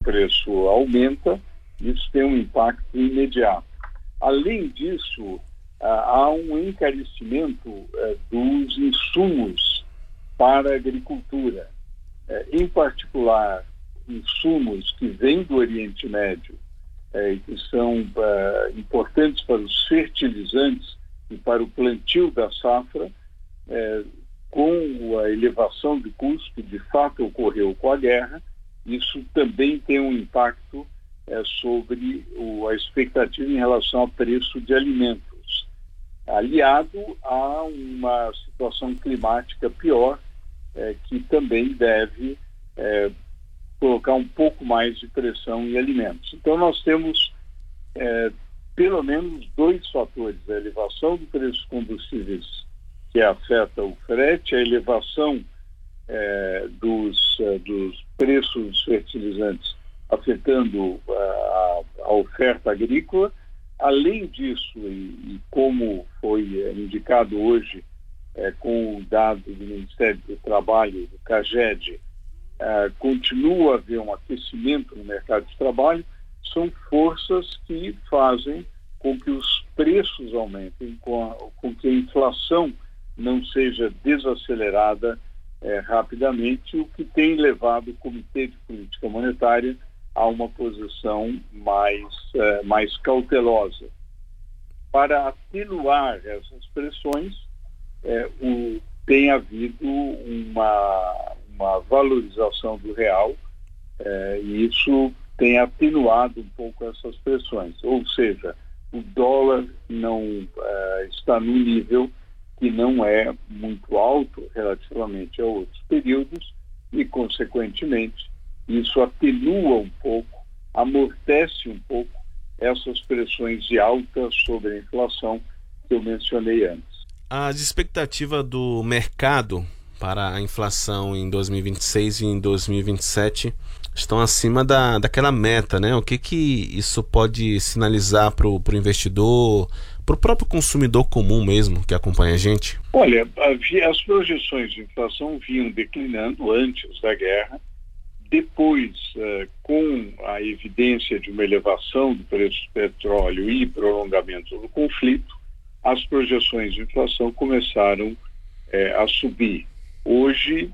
preço aumenta, isso tem um impacto imediato. Além disso, há um encarecimento dos insumos para a agricultura, em particular insumos que vêm do Oriente Médio e que são importantes para os fertilizantes e para o plantio da safra, com a elevação de custo que de fato ocorreu com a guerra. Isso também tem um impacto sobre a expectativa em relação ao preço de alimentos, aliado a uma situação climática pior, que também deve colocar um pouco mais de pressão em alimentos. Então nós temos pelo menos dois fatores: a elevação do preço dos combustíveis, que afeta o frete, a elevação dos preços dos fertilizantes, afetando a oferta agrícola. Além disso, e como foi indicado hoje com o dado do Ministério do Trabalho, do CAGED, continua a haver um aquecimento no mercado de trabalho. São forças que fazem com que os preços aumentem, com que a inflação não seja desacelerada rapidamente, o que tem levado o Comitê de Política Monetária a uma posição mais cautelosa. Para atenuar essas pressões, tem havido uma valorização do real, e isso tem atenuado um pouco essas pressões. Ou seja, o dólar não está num nível que não é muito alto relativamente a outros períodos e, consequentemente, isso atenua um pouco, amortece um pouco essas pressões de alta sobre a inflação que eu mencionei antes. A expectativa do mercado para a inflação em 2026 e em 2027 estão acima daquela meta, né? O que isso pode sinalizar para o investidor, para o próprio consumidor comum mesmo que acompanha a gente? Olha, as projeções de inflação vinham declinando antes da guerra. Depois, com a evidência de uma elevação do preço do petróleo e prolongamento do conflito, as projeções de inflação começaram a subir. Hoje,